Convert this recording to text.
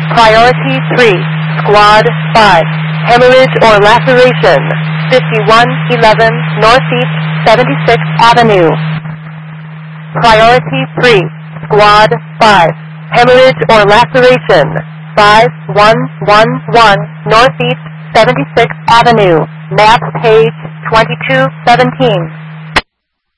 Priority 3, Squad 5, hemorrhage or laceration, 5111 Northeast 76th Avenue. Priority 3, Squad 5, hemorrhage or laceration, 5111 Northeast 76th Avenue, map page 2217.